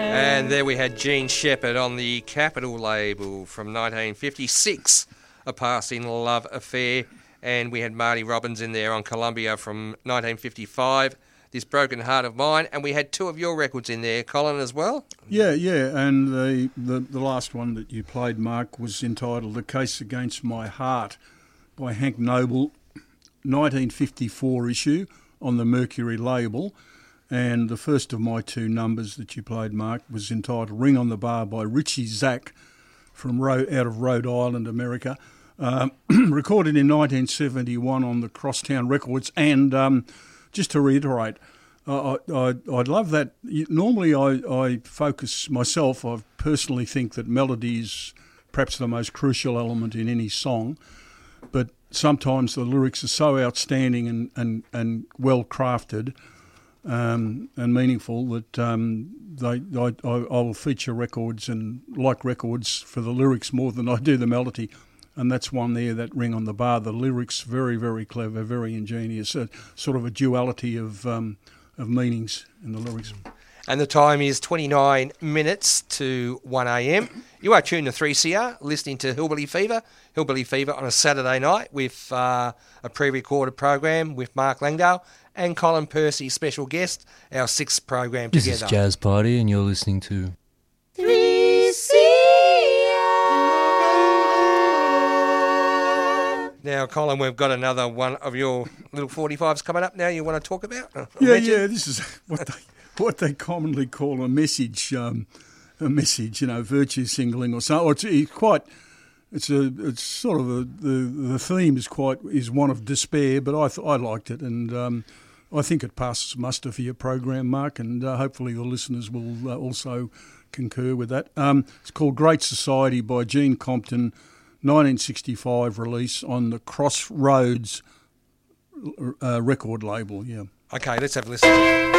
And there we had Gene Shepherd on the Capitol label from 1956, A Passing Love Affair. And we had Marty Robbins in there on Columbia from 1955, This Broken Heart of Mine. And we had two of your records in there, Colin, as well. Yeah. And the last one that you played, Mark, was entitled The Case Against My Heart by Hank Noble, 1954 issue on the Mercury label. And the first of my two numbers that you played, Mark, was entitled Ring on the Bar by Richie Zack from out of Rhode Island, America. Recorded in 1971 on the Crosstown Records. And just to reiterate, I'd love that. Normally I focus myself, I personally think that melody is perhaps the most crucial element in any song. But sometimes the lyrics are so outstanding and well crafted and meaningful that I will feature records and like records for the lyrics more than I do the melody. And that's one there, that Ring on the Bar. The lyrics, very, very clever, very ingenious, sort of a duality of meanings in the lyrics. And the time is 29 minutes to 1 a.m. You are tuned to 3CR, listening to Hillbilly Fever on a Saturday night with a pre-recorded program with Mark Langdale and Colin Percy, special guest, our sixth program together. This is Jazz Party and you're listening to 3CR. Now, Colin, we've got another one of your little 45s coming up now you want to talk about? Yeah, this is what they commonly call a message, virtue singling or so. It's sort of the theme is one of despair, but I liked it, and I think it passes muster for your program, Mark, and hopefully the listeners will also concur with that. It's called Great Society by Gene Compton, 1965 release on the Crossroads record label. Yeah. Okay, let's have a listen.